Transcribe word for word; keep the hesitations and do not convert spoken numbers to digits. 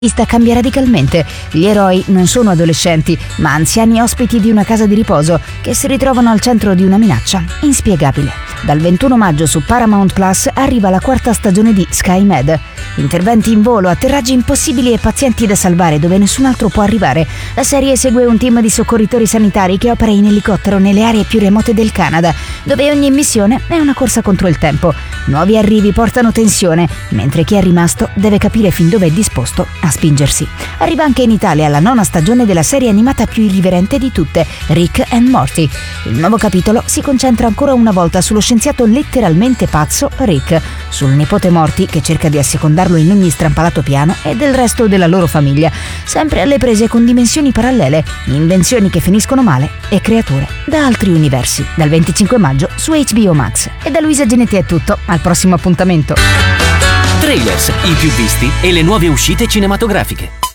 vista cambia radicalmente. Gli eroi non sono adolescenti, ma anziani ospiti di una casa di riposo che si ritrovano al centro di una minaccia inspiegabile. Dal ventuno maggio su Paramount Plus arriva la quarta stagione di SkyMed. Interventi in volo, atterraggi impossibili e pazienti da salvare dove nessun altro può arrivare. La serie segue un team di soccorritori sanitari che opera in elicottero nelle aree più remote del Canada, dove ogni missione è una corsa contro il tempo. Nuovi arrivi portano tensione, mentre chi è rimasto deve capire fin dove è disposto a spingersi. Arriva anche in Italia la nona stagione della serie animata più irriverente di tutte, Rick and Morty. Il nuovo capitolo si concentra ancora una volta sullo scienziato letteralmente pazzo Rick, sul nipote Morty che cerca di assecondarlo in ogni strampalato piano e del resto della loro famiglia, sempre alle prese con dimensioni parallele, invenzioni che finiscono male e creature da altri universi. Dal venticinque maggio su H B O Max. E da Luisa Genetti è tutto, al prossimo appuntamento. Trailers, i più visti e le nuove uscite cinematografiche.